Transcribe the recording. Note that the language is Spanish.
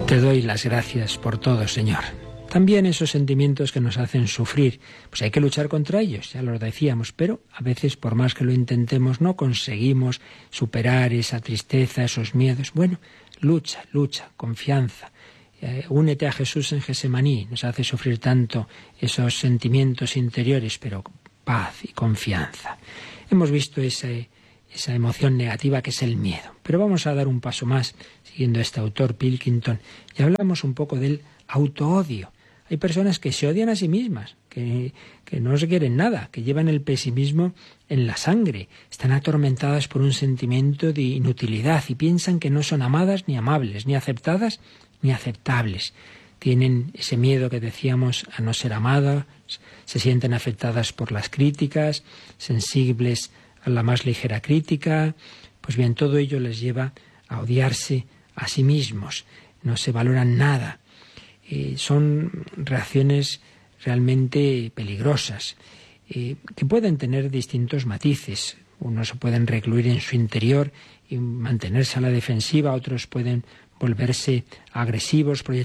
Te doy las gracias por todo, Señor. También esos sentimientos que nos hacen sufrir, pues hay que luchar contra ellos, ya lo decíamos, pero a veces por más que lo intentemos no conseguimos superar esa tristeza, esos miedos. Bueno, lucha, confianza. Únete a Jesús en Gesemaní, nos hace sufrir tanto esos sentimientos interiores, pero paz y confianza. Hemos visto esa emoción negativa que es el miedo, pero vamos a dar un paso más, siguiendo a este autor Pilkington, y hablamos un poco del autoodio. Hay personas que se odian a sí mismas, que no se quieren nada, que llevan el pesimismo en la sangre, están atormentadas por un sentimiento de inutilidad y piensan que no son amadas ni amables, ni aceptadas ni aceptables. Tienen ese miedo que decíamos a no ser amadas, se sienten afectadas por las críticas, sensibles a la más ligera crítica. Pues bien, todo ello les lleva a odiarse a sí mismos, no se valoran nada. Son reacciones realmente peligrosas, que pueden tener distintos matices. Unos se pueden recluir en su interior y mantenerse a la defensiva, otros pueden volverse agresivos,